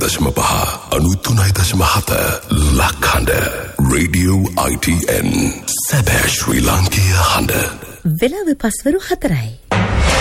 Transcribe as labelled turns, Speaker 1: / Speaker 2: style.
Speaker 1: 93.5 ලක්හඬ Radio ITN සැබෑ ශ්‍රී ලාංකීය හඬ.
Speaker 2: වෙලාව පස්වරු 4යි.